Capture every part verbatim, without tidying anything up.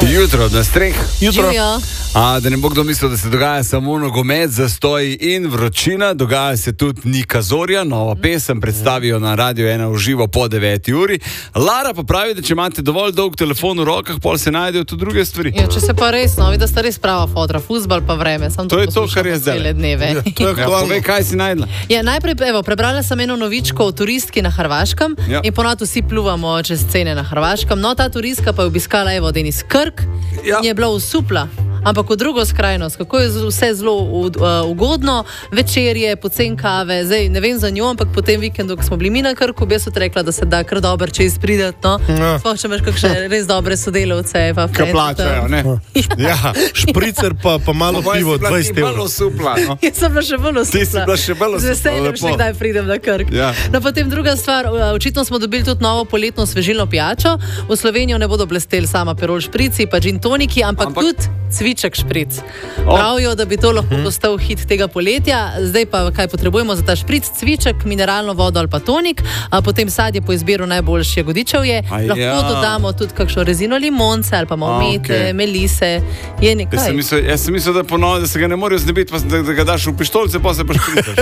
Jutro na streh. Jutro. A, da ne bo kdo mislil, da se dogaja samo nogomet, zastoj in vročina, dogaja se tudi Nika Zorja, nova pesem, predstavijo na Radio ena v živo po deveti uri. Lara pa pravi, da če imate dovolj dolg telefon v rokah, pol se najdejo tudi druge stvari. Ja, če se pa res, no, vidi, da sta res prava fotra, fuzbal pa vreme. Sam to je to, kar je zdaj. Ja, ja, povej, kaj si najdla? Ja, najprej, evo, prebrala sem eno novičko o turistki na Hrvaškem ja. in ponad vsi pluvamo čez cene na Hrvaškem. No, ta turistka pa je obiskala, evo, Denis Krk ja. in je bila usupla. Ampak v drugo skrajnost, kako je vse zelo ugodno, večerje, pocen kave, zdaj ne vem za njo, ampak po tem vikendu, ko smo bili mi na Krku, bi jaz rekla, da se da kar dobro čez pridati, no. Ja. Sploh, če imaš kakšne res dobre sodelavce. Ka plačajo, ne? Ja. Ja, špricer pa, pa malo pivo, dvajset evrov. Malo supla, no. Jaz sem bila še bolj supla. Ti si bila še bolj supla. Z veseljem še kdaj pridem na Krk. Ja. No, potem druga stvar, očitno smo dobili tudi novo poletno svežilno pijačo. V Slovenijo ne bodo blesteli sama Perol šprici, pa gin toniki, ampak, ampak... tudi cviček špric. Pravijo, da bi to lahko postal hit tega poletja. Zdaj pa kaj potrebujemo za ta špric? Cviček, mineralno vodo ali pa tonik, a potem sadje po izbiru najboljše godičevje. Lahko ja. dodamo tudi kakšno rezino limonce ali pa malo mete, okay. melise. Je nekaj. Jaz sem mislil, jaz sem mislil da, ponovno, da se ga ne morajo znebiti, pa da, da ga daš v pištolce, pa se pa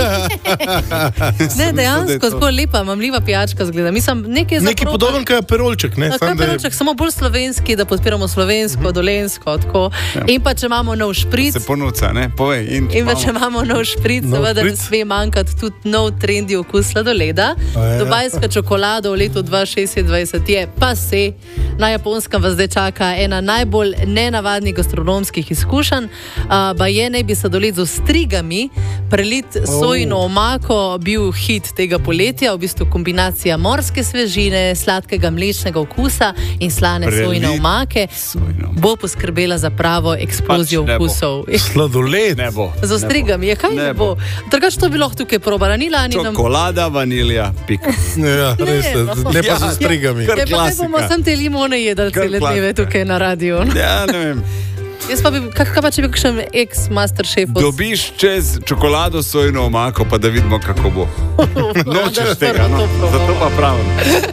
špricaš. Ne, dejansko, tako lepa, mamljiva pijačka zgleda. Mislim, nekaj za Nekaj podoben, kaj je Perolček, ne? No, kaj je Perolček, je... samo bolj slovenski, da podpiramo slovensko, mm-hmm. dolensko, tako. Ja. In pa če imamo nov špric. Se ponuca, ne? Povej. In, in pa če imamo nov špric, no, seveda ne sme manjkati tudi nov trendi okus sladoleda. Ja. Dubajska čokolada v letu dva tisoč šestindvajset je pa se. Na Japonskem vas zdaj čaka ena najbolj nenavadnih gastronomskih izkušenj. Uh, ba je naj bi sladoled z ostrigami, prelit oh. sojino omako, bil hit tega poletja, v bistvu kombinacija morske svežine, sladkega mlečnega okusa in slane prelit sojine omake sojino. Bo poskrbela za pravo eksplozijo pač okusov. Sladoled ne bo. Z ostrigami, je kaj ne, ne bo. Drugač to bi lahko tukaj probala. Ni lani nam... Čokolada, vanilja, pika. Ja, res, ne, no. ne pa ja, z ostrigami. Ja, ja, pa ne bomo sem te limone jedali cele dneve tukaj na radiju. Ja, ne vem. Jaz pa bi, kak, kaj pa če bi kakšen ex-masterchef od... Dobiš čez čokolado sojino omako, pa da vidimo, kako bo. Nočeš tega, no. Zato pa pravim.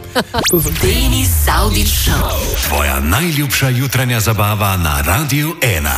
Denis Saudić Show. Tvoja najljubša jutranja zabava na Radiu ena.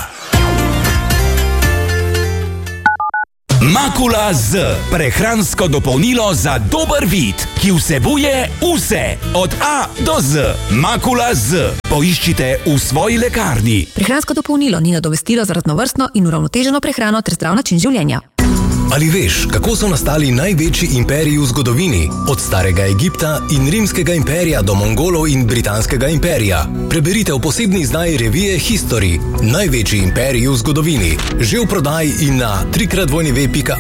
Makula Z, prehransko dopolnilo za dober vid, ki vsebuje vse, od A do Z. Makula Z, poiščite v svoji lekarni. Prehransko dopolnilo ni nadomestilo za raznovrstno in uravnoteženo prehrano ter zdrav način življenja. Ali veš, kako so nastali največji imperiji v zgodovini? Od starega Egipta in rimskega imperija do Mongolov in britanskega imperija. Preberite v posebni izdaji revije History. Največji imperiji v zgodovini. Že v prodaji in na trikrat dvojni ve pika